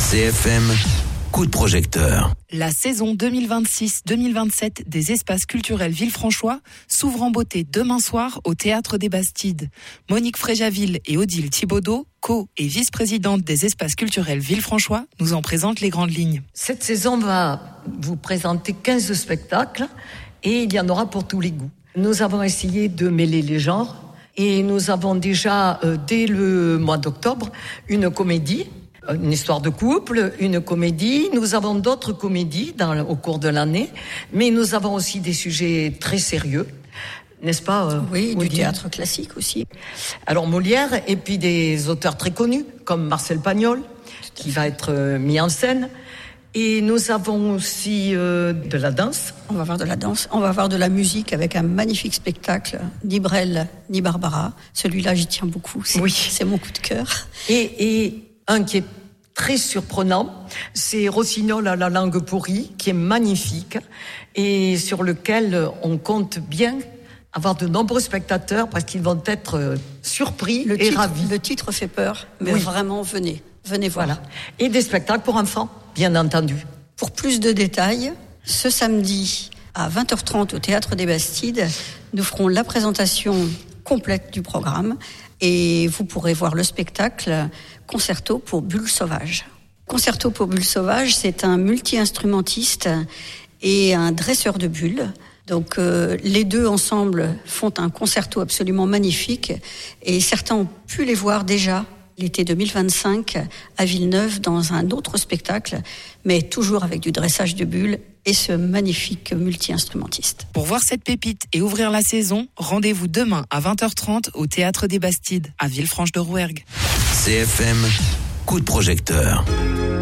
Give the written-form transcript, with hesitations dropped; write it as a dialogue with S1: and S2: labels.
S1: CFM, coup de projecteur.
S2: La saison 2026-2027 des espaces culturels Villefranchois s'ouvre en beauté demain soir au Théâtre des Bastides. Monique Fréjaville et Odile Thibaudeau, co- et vice-présidente des espaces culturels Villefranchois, nous en présentent les grandes lignes.
S3: Cette saison va vous présenter 15 spectacles et il y en aura pour tous les goûts. Nous avons essayé de mêler les genres et nous avons déjà, dès le mois d'octobre, une comédie. Une histoire de couple, une comédie. Nous avons d'autres comédies au cours de l'année, mais nous avons aussi des sujets très sérieux, n'est-ce pas
S4: Oui, du théâtre classique aussi.
S3: Alors Molière, et puis des auteurs très connus, comme Marcel Pagnol, qui va être mis en scène. Et nous avons aussi de la danse.
S4: On va voir de la danse, on va voir de la musique avec un magnifique spectacle, ni Brel, ni Barbara. Celui-là, j'y tiens beaucoup, c'est mon coup de cœur.
S3: Et un qui est très surprenant, c'est Rossignol à la langue pourrie, qui est magnifique et sur lequel on compte bien avoir de nombreux spectateurs parce qu'ils vont être surpris et ravis.
S4: Le titre fait peur, mais vraiment, venez voir.
S3: Voilà. Et des spectacles pour enfants, bien entendu.
S4: Pour plus de détails, ce samedi à 20h30 au Théâtre des Bastides, nous ferons la présentation complète du programme et vous pourrez voir le spectacle Concerto pour Bulles Sauvages. Concerto pour Bulles Sauvages, c'est un multi-instrumentiste et un dresseur de bulles. Donc les deux ensemble font un concerto absolument magnifique et certains ont pu les voir déjà l'été 2025 à Villeneuve dans un autre spectacle, mais toujours avec du dressage de bulles et ce magnifique multi-instrumentiste.
S2: Pour voir cette pépite et ouvrir la saison, rendez-vous demain à 20h30 au Théâtre des Bastides, à Villefranche-de-Rouergue.
S1: CFM, coup de projecteur.